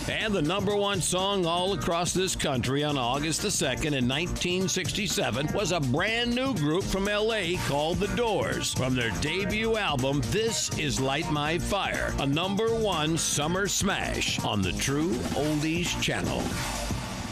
And the number one song all across this country on August the 2nd in 1967 was a brand new group from LA called The Doors. From their debut album, This Is Light My Fire, a number one summer smash on the True Oldies Channel.